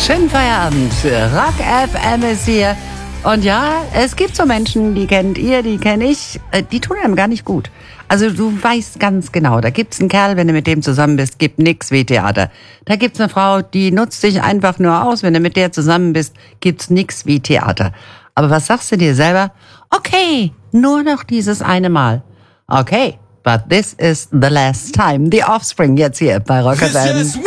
Schönen Feierabend. Rock FM ist hier. Und ja, es gibt so Menschen, die kennt ihr, die kenne ich, die tun einem gar nicht gut. Also du weißt ganz genau, da gibt's einen Kerl, wenn du mit dem zusammen bist, gibt nix wie Theater. Da gibt's eine Frau, die nutzt dich einfach nur aus, wenn du mit der zusammen bist, gibt's nix wie Theater. Aber was sagst du dir selber? Okay, nur noch dieses eine Mal. Okay, but this is the last time. The Offspring jetzt hier bei Rock FM.